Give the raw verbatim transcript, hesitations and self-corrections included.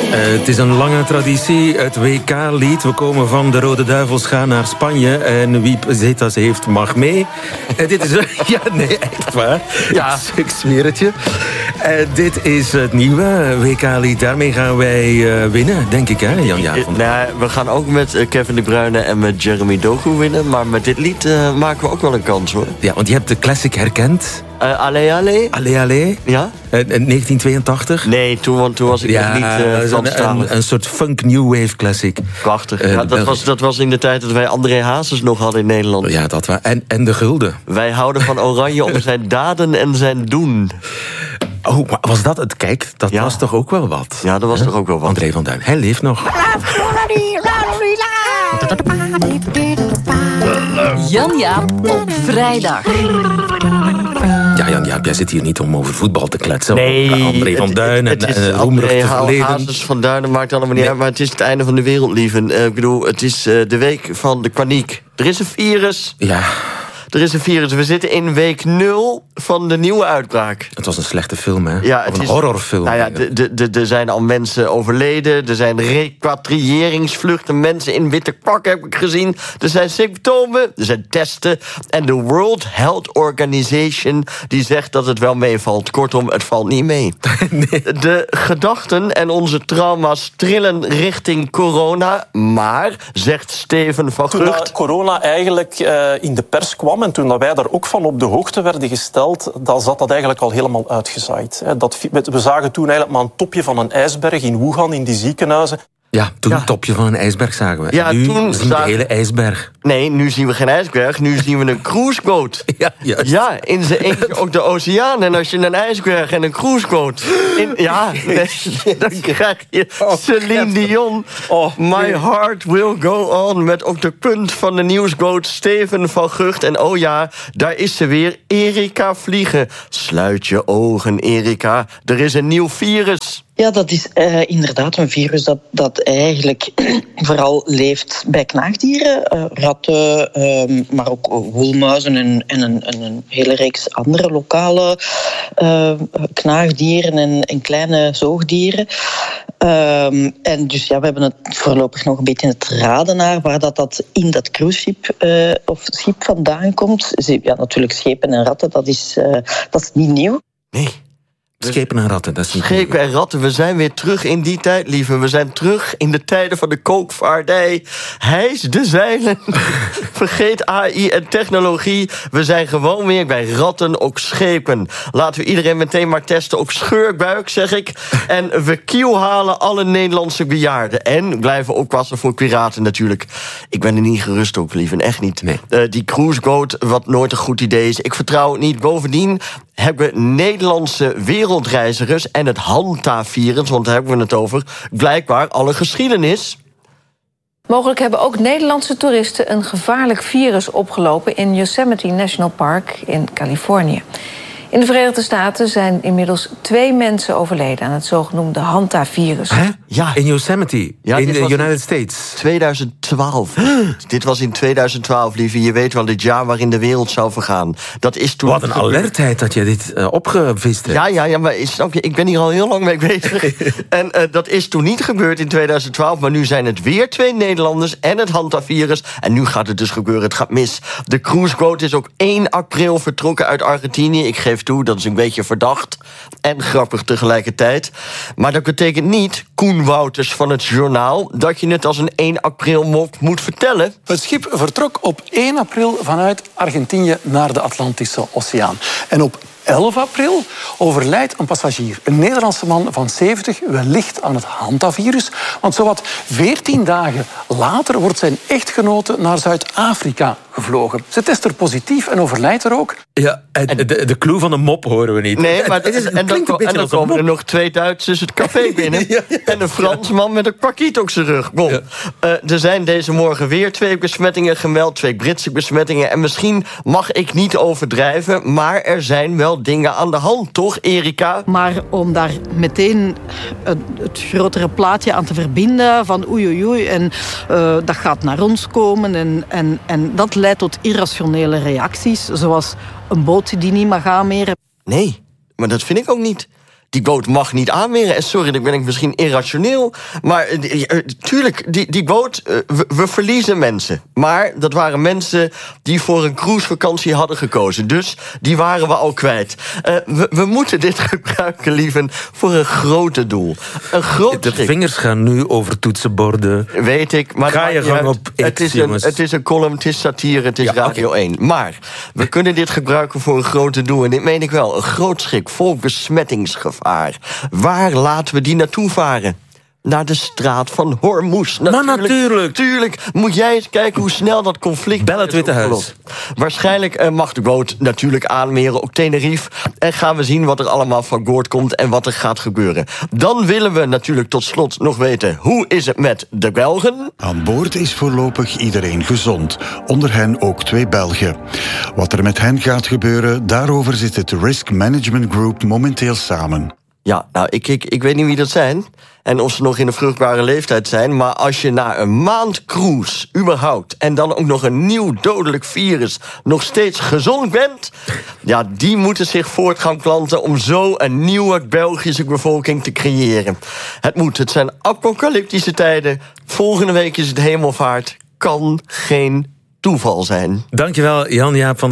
Het is een lange traditie, het W K-lied. We komen van de Rode Duivels, gaan naar Spanje. En wie Zetas heeft, mag mee. En dit is... Ja, nee, echt waar. Ja. Ik zweer het je. En dit is het nieuwe W K-lied. Daarmee gaan wij uh, winnen, denk ik, hè, Jan-Jaap? Nou, we gaan ook met uh, Kevin De Bruyne en met Jeremy Doku winnen. Maar met dit lied uh, maken we ook wel een kans, hoor. Ja, want je hebt de classic herkend. Uh, allee, allee. Allee, allee. Ja? Uh, negentien tweeëntachtig? Nee, toen, want toen was ik ja, nog niet uh, een, een, een soort funk new wave classic. Prachtig. Uh, ja, dat, was, dat was in de tijd dat wij André Hazes nog hadden in Nederland. Ja, dat was. En, en de Gulden. Wij houden van Oranje om zijn daden en zijn doen. Oh, was dat het? Kijk, dat ja. was toch ook wel wat? Ja, dat was huh? toch ook wel wat. André van Duin, hij leeft nog. Jan-Jaap op vrijdag. Ja, Jan-Jaap, jij zit hier niet om over voetbal te kletsen. Nee. André van Duin en, en André verleden. Hazes van Duin, maakt allemaal niet nee. uit. Maar het is het einde van de wereld, lieven. Uh, ik bedoel, het is uh, de week van de paniek. Er is een virus. Ja. Er is een virus. We zitten in week nul van de nieuwe uitbraak. Het was een slechte film, hè? Ja, het of een is, horrorfilm. Nou ja, er zijn al mensen overleden. Er zijn repatriëringsvluchten. Mensen in witte pakken heb ik gezien. Er zijn symptomen. Er zijn testen. En de World Health Organization die zegt dat het wel meevalt. Kortom, het valt niet mee. Nee. De gedachten en onze trauma's trillen richting corona. Maar, zegt Steven van Gucht... Toen corona eigenlijk uh, in de pers kwam... en toen wij daar ook van op de hoogte werden gesteld, dan zat dat eigenlijk al helemaal uitgezaaid. Dat, we zagen toen eigenlijk maar een topje van een ijsberg in Wuhan, in die ziekenhuizen. Ja, toen ja. een topje van een ijsberg zagen we. Ja, nu toen zien we de hele ijsberg. Nee, nu zien we geen ijsberg, nu zien we een cruiseboot. Ja, juist. Ja, in zijn eentje ook de oceaan. En als je een ijsberg en een cruiseboot... In, ja, nee, dan krijg je oh, Celine Dion. Oh, My nee. Heart Will Go On. Met ook de punt van de nieuwsboot Steven van Gucht. En oh ja, daar is ze weer, Erika Vliegen. Sluit je ogen, Erika. Er is een nieuw virus. Ja, dat is uh, inderdaad een virus dat, dat eigenlijk vooral leeft bij knaagdieren. Uh, ratten, uh, maar ook woelmuizen en, en, een, en een hele reeks andere lokale uh, knaagdieren en, en kleine zoogdieren. Uh, en dus ja, we hebben het voorlopig nog een beetje in het raden naar waar dat, dat in dat cruiseschip uh, of schip vandaan komt. Ja, natuurlijk schepen en ratten, dat is, uh, dat is niet nieuw. Nee. Schepen en ratten, dat is niet Schepen en ratten, we zijn weer terug in die tijd, lieve. We zijn terug in de tijden van de kookvaardij. Hijs de zeilen. Vergeet A I en technologie. We zijn gewoon weer bij ratten, ook schepen. Laten we iedereen meteen maar testen. Ook scheurbuik, zeg ik. En we kielhalen alle Nederlandse bejaarden. En blijven oppassen voor piraten natuurlijk. Ik ben er niet gerust op, lieve. Echt niet. Nee. Uh, die cruiseboot, wat nooit een goed idee is. Ik vertrouw het niet. Bovendien hebben Nederlandse wereldreizigers en het Hanta-virus, want daar hebben we het over, blijkbaar alle geschiedenis. Mogelijk hebben ook Nederlandse toeristen een gevaarlijk virus opgelopen in Yosemite National Park in Californië. In de Verenigde Staten zijn inmiddels twee mensen overleden aan het zogenoemde Hanta-virus. Hè? Ja. In Yosemite, ja, in de United States. tweeduizend twaalf. Dit was in tweeduizend twaalf, lieve. Je weet wel, dit jaar waarin de wereld zou vergaan. Dat is toen. Wat een alertheid dat je dit uh, opgevist hebt. Ja, ja, ja, maar snap je, ik ben hier al heel lang mee bezig. En uh, dat is toen niet gebeurd in tweeduizend twaalf, maar nu zijn het weer twee Nederlanders en het Hanta-virus. En nu gaat het dus gebeuren, het gaat mis. De cruiseboot is ook één april vertrokken uit Argentinië. Ik geef toe, dat is een beetje verdacht en grappig tegelijkertijd. Maar dat betekent niet, Koen Wouters van het Journaal, dat je het als een één april mop moet vertellen. Het schip vertrok op één april vanuit Argentinië naar de Atlantische Oceaan. En op elf april overlijdt een passagier, een Nederlandse man van zeventig, wellicht aan het Hanta-virus. Want zowat veertien dagen later wordt zijn echtgenote naar Zuid-Afrika gevlogen. Ze test er positief en overlijdt er ook. Ja, en de, de clue van de mop horen we niet. Nee, maar het is, het en dan, en dan komen er nog twee Duitsers het café binnen. ja, ja, en een Fransman met een pakiet op zijn rug. Bon. Ja. Uh, er zijn deze morgen weer twee besmettingen gemeld, twee Britse besmettingen. En misschien mag ik niet overdrijven, maar er zijn wel dingen aan de hand, toch, Erika? Maar om daar meteen het grotere plaatje aan te verbinden van oei oei oei en uh, dat gaat naar ons komen en, en, en dat leidt tot irrationele reacties, zoals een boot die niet mag aanmeren. Nee, maar dat vind ik ook niet. die boot mag niet aanmeren. En sorry, dan ben ik misschien irrationeel. Maar uh, tuurlijk, die, die boot, uh, we, we verliezen mensen. Maar dat waren mensen die voor een cruisevakantie hadden gekozen. Dus die waren we al kwijt. Uh, we, we moeten dit gebruiken, lieven, voor een grote doel. Een groot De vingers gaan nu over toetsenborden. Weet ik. Maar Ga je gang op X, het, is een, het is een column, het is satire, het is ja, Radio okay. één. Maar we kunnen dit gebruiken voor een grote doel. En dit meen ik wel. Een groot schrik vol besmettingsgevaar. Waar laten we die naartoe varen? Naar de straat van Hormuz. Natuurlijk, maar natuurlijk. Tuurlijk. Moet jij eens kijken hoe snel dat conflict... Bel het Witte Huis. Waarschijnlijk uh, mag de boot natuurlijk aanmeren op Tenerife. En gaan we zien wat er allemaal van boord komt en wat er gaat gebeuren. Dan willen we natuurlijk tot slot nog weten... hoe is het met de Belgen? Aan boord is voorlopig iedereen gezond. Onder hen ook twee Belgen. Wat er met hen gaat gebeuren, daarover zit het Risk Management Group momenteel samen. Ja, nou, ik, ik, ik weet niet wie dat zijn... en of ze nog in de vruchtbare leeftijd zijn... maar als je na een maand cruise, überhaupt... en dan ook nog een nieuw dodelijk virus... nog steeds gezond bent... ja, die moeten zich voort gaan planten... om zo een nieuwe Belgische bevolking te creëren. Het moet, het zijn apocalyptische tijden. Volgende week is het hemelvaart. Kan geen toeval zijn. Dankjewel, Jan-Jaap van